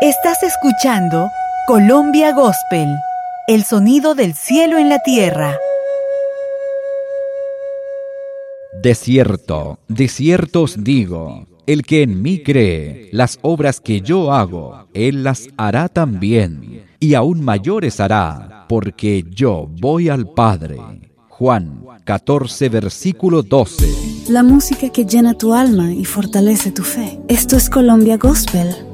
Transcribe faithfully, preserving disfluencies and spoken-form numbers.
Estás escuchando Colombia Gospel, el sonido del cielo en la tierra. De cierto, de cierto os digo, el que en mí cree, las obras que yo hago, él las hará también, y aún mayores hará, porque yo voy al Padre. Juan catorce, versículo doce. La música que llena tu alma y fortalece tu fe. Esto es Colombia Gospel,